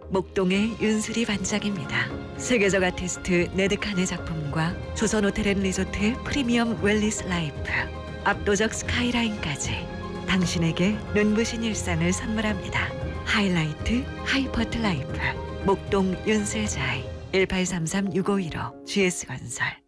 목동의 윤술이 반짝입니다. 세계적 아티스트 네드칸의 작품과 조선호텔앤리조트의 프리미엄 웰리스 라이프, 압도적 스카이라인까지 당신에게 눈부신 일상을 선물합니다. 하이라이트 하이퍼트 라이프 목동 윤슬자이 1833-6515 GS건설.